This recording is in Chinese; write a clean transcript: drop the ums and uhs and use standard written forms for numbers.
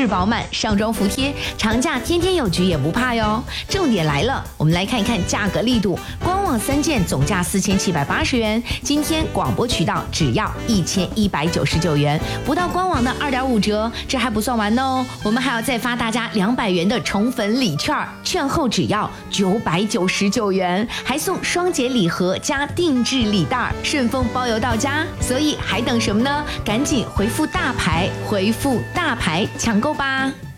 质饱满，上装服帖，长假天天有局也不怕哟。重点来了，我们来看一看价格力度。官网3件总价4780元，今天广播渠道只要1199元，不到官网的2.5折。这还不算完哦，我们还要再发大家200元的宠粉礼券，券后只要999元，还送双节礼盒加定制礼袋，顺丰包邮到家。所以还等什么呢？赶紧回复大牌，回复大牌抢购吧。